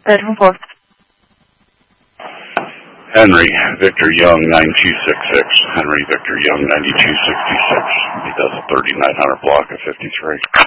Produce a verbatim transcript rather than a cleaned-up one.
bedroom four. Henry Victor Young, nine two six six. Henry Victor Young, ninety-two sixty-six. He does a thirty-nine hundred block of fifty-three.